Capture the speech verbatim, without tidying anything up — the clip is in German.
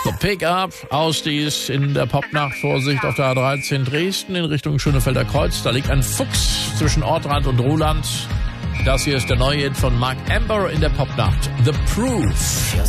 The Pickup, Ausdies in der Popnacht. Vorsicht auf der A dreizehn Dresden in Richtung Schönefelder Kreuz. Da liegt ein Fuchs zwischen Ortrand und Ruhland. Das hier ist der neue Hit von Mark Amber in der Popnacht. The Proof.